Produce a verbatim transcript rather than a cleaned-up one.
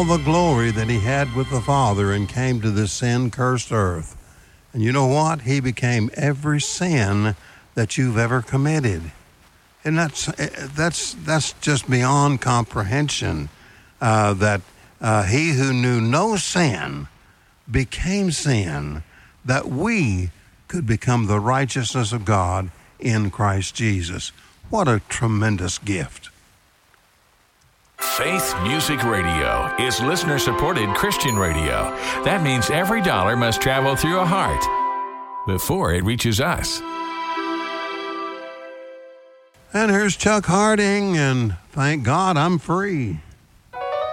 all the glory that he had with the Father and came to this sin-cursed earth. And you know what? He became every sin that you've ever committed. And that's that's that's just beyond comprehension, uh, that uh, he who knew no sin became sin, that we could become the righteousness of God in Christ Jesus. What a tremendous gift. Faith Music Radio is listener-supported Christian radio. That means every dollar must travel through a heart before it reaches us. And here's Chuck Harding, and thank God I'm free.